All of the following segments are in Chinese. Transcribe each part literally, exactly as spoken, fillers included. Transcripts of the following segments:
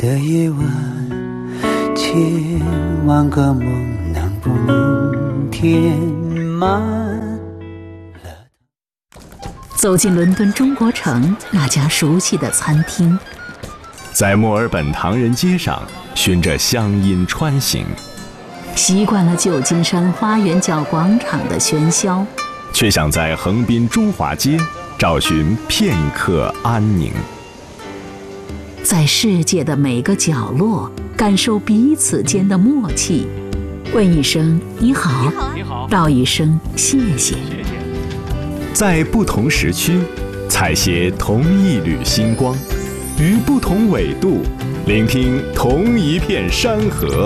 的夜晚，千万个梦能不能填满？ 走进伦敦中国城那家熟悉的餐厅， 在墨尔本唐人街上循着乡音穿行， 习惯了旧金山花园角广场的喧嚣， 却想在横滨中华街找寻片刻安宁。 在世界的每个角落感受彼此间的默契，问一声你好，你好，道一声谢谢。 在不同时区采撷同一缕星光，于不同纬度聆听同一片山河。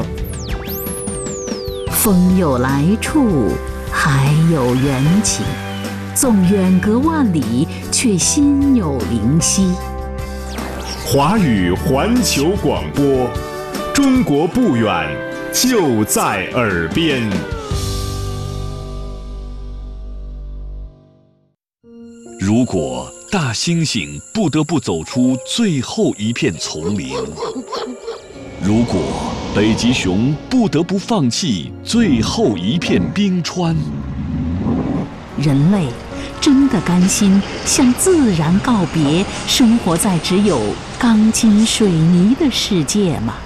风有来处，海有缘起，纵远隔万里，却心有灵犀。 华语环球广播，中国不远，就在耳边。 如果大猩猩不得不走出最后一片丛林，如果北极熊不得不放弃最后一片冰川， 人类真的甘心向自然告别，生活在只有钢筋水泥的世界吗？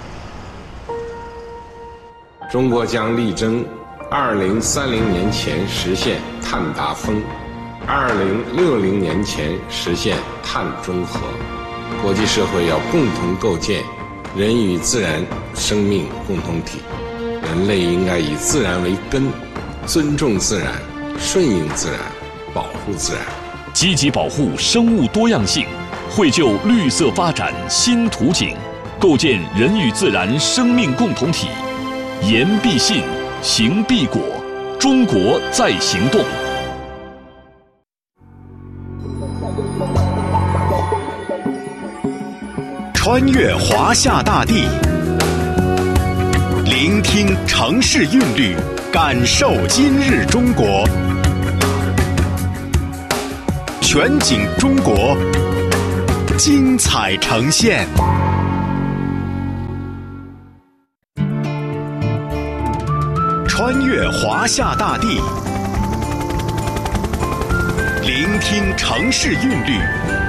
中国将力争二零三零年前实现碳达峰，二零六零年前实现碳中和。国际社会要共同构建人与自然生命共同体，人类应该以自然为根，尊重自然，顺应自然，保护自然， 积极保护生物多样性，绘就绿色发展新图景，构建人与自然生命共同体。言必信，行必果，中国在行动。 穿越华夏大地，聆听城市韵律，感受今日中国。全景中国，精彩呈现。穿越华夏大地，聆听城市韵律，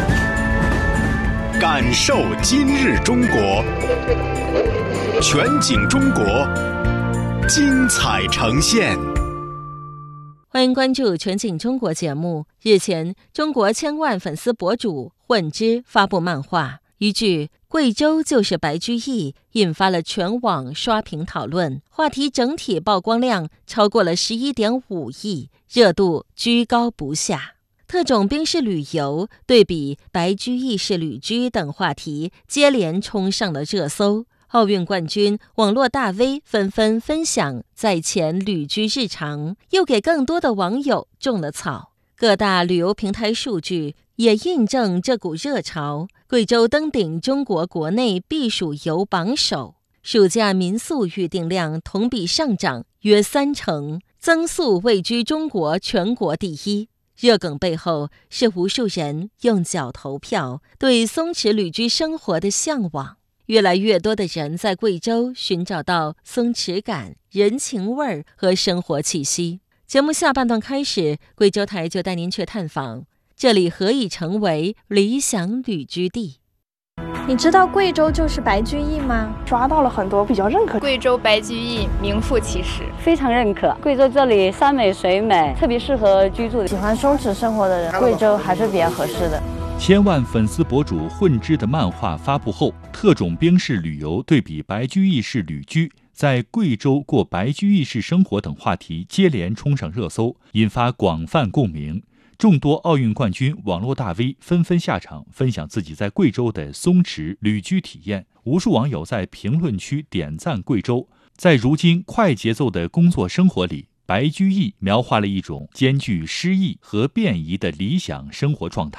感受今日中国。全景中国，精彩呈现。 欢迎关注全景中国节目。日前，中国千万粉丝博主混之发布漫画，一句贵州就是白居易引发了全网刷屏讨论，话题整体曝光量超过了 十一点五亿，热度居高不下。特种兵式旅游对比白居易式旅居等话题接连冲上了热搜，奥运冠军、网络大 V 纷纷分享在前旅居日常，又给更多的网友种了草。各大旅游平台数据也印证这股热潮，贵州登顶中国国内避暑游榜首，暑假民宿预订量同比上涨约三成，增速位居中国全国第一。热梗背后是无数人用脚投票，对松弛旅居生活的向往。越来越多的人在贵州寻找到松弛感、人情味儿和生活气息。节目下半段开始，贵州台就带您去探访这里何以成为理想旅居地。 你知道贵州就是白居易吗？ 抓到了很多比较认可。 贵州白居易名副其实， 非常认可。贵州这里山美水美，特别适合居住。 喜欢松弛生活的人，贵州还是比较合适的。 千万粉丝博主混之的漫画发布后，特种兵式旅游对比白居易式旅居，在贵州过白居易式生活等话题接连冲上热搜，引发广泛共鸣。众多奥运冠军、网络大 V 纷纷下场，分享自己在贵州的松弛旅居体验。无数网友在评论区点赞贵州。在如今快节奏的工作生活里，白居易描画了一种兼具诗意和便宜的理想生活状态。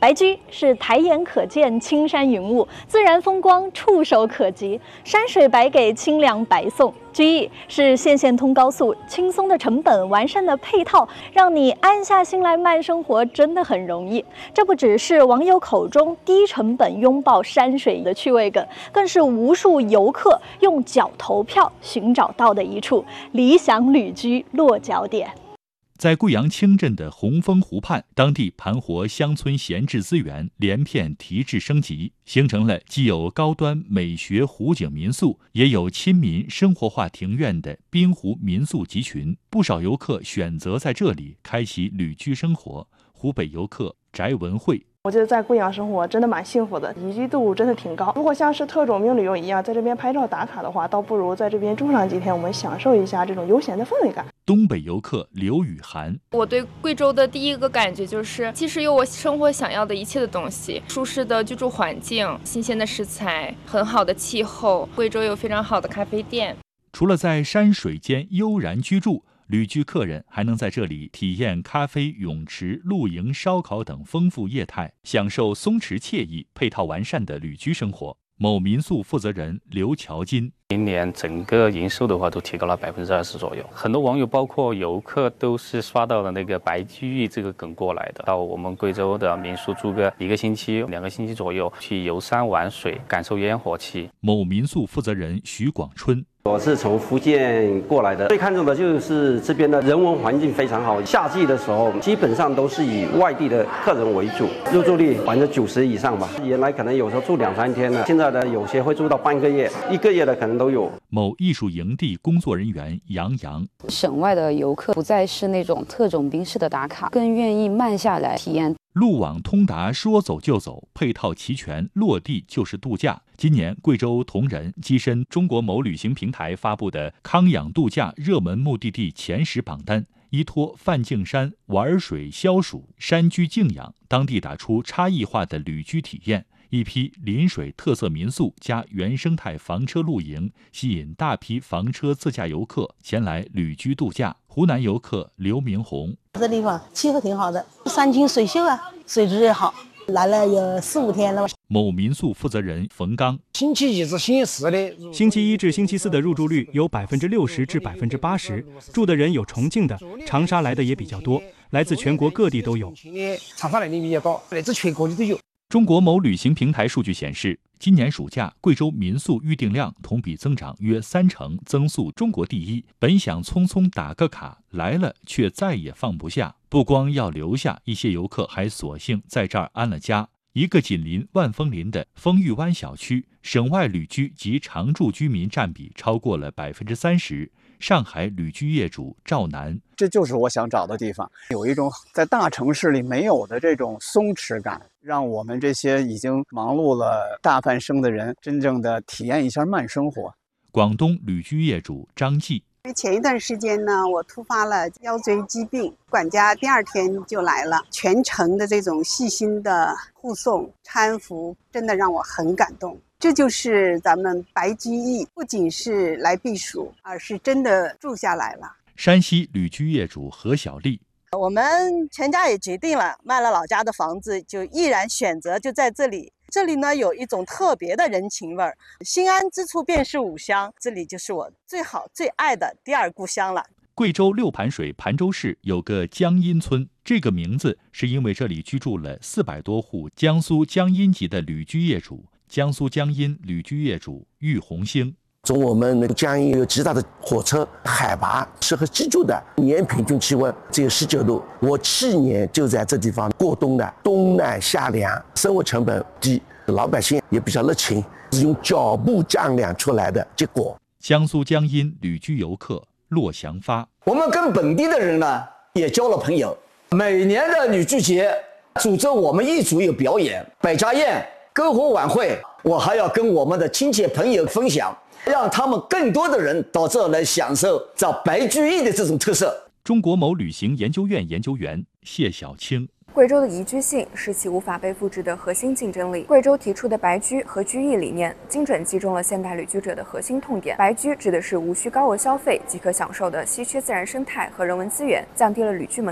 白居是抬眼可见青山云雾，自然风光触手可及，山水白给清凉白送。居易是线线通高速，轻松的成本，完善的配套，让你安下心来慢生活真的很容易。这不只是网友口中低成本拥抱山水的趣味梗，更是无数游客用脚投票寻找到的一处理想旅居落脚点。 在贵阳清镇的红枫湖畔，当地盘活乡村闲置资源，连片提质升级，形成了既有高端美学湖景民宿，也有亲民生活化庭院的滨湖民宿集群。不少游客选择在这里开启旅居生活。湖北游客翟文慧。 我觉得在贵阳生活真的蛮幸福的，宜居度真的挺高。如果像是特种兵旅游一样，在这边拍照打卡的话，倒不如在这边住上几天，我们享受一下这种悠闲的氛围感。 东北游客刘雨涵， 我对贵州的第一个感觉就是，其实有我生活想要的一切的东西：舒适的居住环境、新鲜的食材、很好的气候。贵州有非常好的咖啡店。 除了在山水间悠然居住，旅居客人还能在这里体验咖啡、泳池、露营、烧烤等丰富业态，享受松弛惬意、配套完善的旅居生活。某民宿负责人刘乔金， 今年整个营收的话都提高了百分之二十左右。很多网友包括游客都是刷到了那个白居易这个梗过来的，到我们贵州的民宿住个一个星期、两个星期左右，去游山玩水，感受烟火气。 某民宿负责人徐广春。 我是从福建过来的，最看重的就是这边的人文环境非常好。夏季的时候，基本上都是以外地的客人为主，入住率百分之九十以上吧。原来可能有时候住两三天呢，现在的有些会住到半个月、一个月的可能都有。 某艺术营地工作人员杨洋， 省外的游客不再是那种特种兵式的打卡，更愿意慢下来体验。 路网通达，说走就走，配套齐全，落地就是度假。今年贵州铜仁跻身中国某旅行平台发布的康养度假热门目的地前十榜单，依托梵净山玩水消暑、山居静养，当地打出差异化的旅居体验。一批临水特色民宿加原生态房车露营，吸引大批房车自驾游客前来旅居度假。湖南游客刘明红， 这地方气候挺好的，山清水秀啊，水质也好，来了有四五天了。 某民宿负责人冯刚， 星期一至星期四的，星期一至星期四的入住率有百分之六十至百分之八十，住的人有重庆的、长沙来的也比较多，来自全国各地都有。 长沙来的比较高，来自全国的都有。 中国某旅行平台数据显示，今年暑假贵州民宿预订量同比增长约三成，增速中国第一。本想匆匆打个卡，来了却再也放不下。不光要留下，一些游客还索性在这儿安了家。一个紧邻万丰林的丰裕湾小区，省外旅居及常住居民占比超过了百分之三十。上海旅居业主赵楠， 这就是我想找的地方，有一种在大城市里没有的这种松弛感，让我们这些已经忙碌了大半生的人，真正的体验一下慢生活。 广东旅居业主张继， 前一段时间呢，我突发了腰椎疾病，管家第二天就来了，全程的这种细心的护送搀扶，真的让我很感动。这就是咱们白居易，不仅是来避暑，而是真的住下来了。 山西旅居业主何小丽， 我们全家也决定了，卖了老家的房子，就毅然选择就在这里。这里呢有一种特别的人情味儿，心安之处便是吾乡，这里就是我最好最爱的第二故乡了。 贵州六盘水盘州市有个江阴村，这个名字是因为这里居住了四百多户江苏江阴籍的旅居业主。江苏江阴旅居业主郁红星， 从我们那个江阴有极大的火车，海拔适合居住的，年平均气温只有十九度。我去年就在这地方过冬的，冬暖夏凉，生活成本低，老百姓也比较热情，是用脚步丈量出来的结果。 江苏江阴旅居游客骆祥发， 我们跟本地的人呢也交了朋友，每年的旅居节组织我们一组有表演、百家宴、篝火晚会，我还要跟我们的亲戚朋友分享，让他们更多的人到这来享受这白居易的这种特色。 中国某旅行研究院研究员谢小青， 贵州的宜居性是其无法被复制的核心竞争力。贵州提出的白居和居易理念，精准击中了现代旅居者的核心痛点。白居指的是无需高额消费即可享受的稀缺自然生态和人文资源，降低了旅居门